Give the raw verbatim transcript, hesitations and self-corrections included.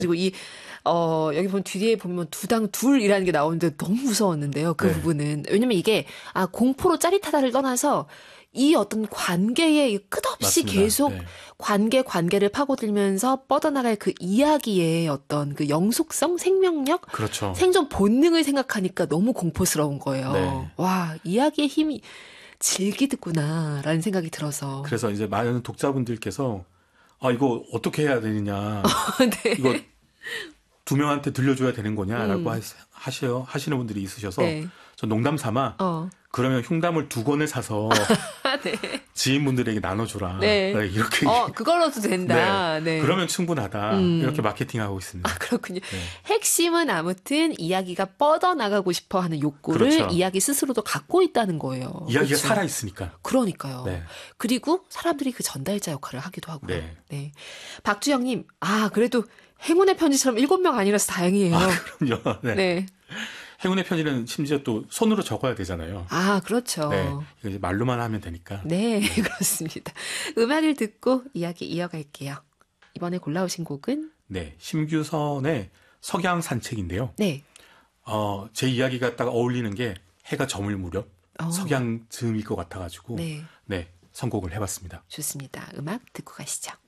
그리고 이, 어, 여기 보면 뒤에 보면 두당 둘이라는 게 나오는데 너무 무서웠는데요. 그 네. 부분은. 왜냐면 이게, 아, 공포로 짜릿하다를 떠나서 이 어떤 관계에 끝없이 맞습니다. 계속 네. 관계, 관계를 파고들면서 뻗어나갈 그 이야기의 어떤 그 영속성, 생명력? 그렇죠. 생존 본능을 생각하니까 너무 공포스러운 거예요. 네. 와, 이야기의 힘이 질기드구나라는 생각이 들어서. 그래서 이제 많은 독자분들께서 아, 이거 어떻게 해야 되느냐. 네. 이거 두 명한테 들려줘야 되는 거냐라고 음. 하셔, 하시는 분들이 있으셔서 네. 저 농담 삼아 어. 그러면 흉담을 두 권을 사서 네. 지인분들에게 나눠줘라. 네. 네, 이렇게. 어, 그걸로도 된다. 네. 네. 그러면 충분하다. 음. 이렇게 마케팅하고 있습니다. 아, 그렇군요. 네. 핵심은 아무튼 이야기가 뻗어나가고 싶어 하는 욕구를 그렇죠. 이야기 스스로도 갖고 있다는 거예요. 이야기가 그렇죠? 살아있으니까. 그러니까요. 네. 그리고 사람들이 그 전달자 역할을 하기도 하고요. 네. 네. 박주영님, 아, 그래도 행운의 편지처럼 일곱 명 아니라서 다행이에요. 아, 그럼요. 네. 네. 행운의 편지는 심지어 또 손으로 적어야 되잖아요. 아, 그렇죠. 네. 이거 이제 말로만 하면 되니까. 네, 네. 그렇습니다. 음악을 듣고 이야기 이어갈게요. 이번에 골라오신 곡은? 네. 심규선의 석양 산책인데요. 네. 어, 제 이야기가 딱 어울리는 게 해가 저물 무렵 어. 석양 즈음일 것 같아가지고. 네. 네. 선곡을 해봤습니다. 좋습니다. 음악 듣고 가시죠.